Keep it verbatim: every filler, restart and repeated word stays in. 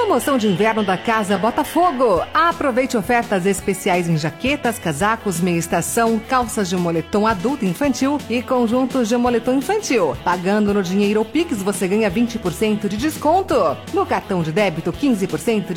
Promoção de inverno da Casa Botafogo. Aproveite ofertas especiais em jaquetas, casacos, meia estação, calças de moletom adulto e infantil e conjuntos de moletom infantil. Pagando no dinheiro ou Pix, você ganha vinte por cento de desconto. No cartão de débito, quinze por cento de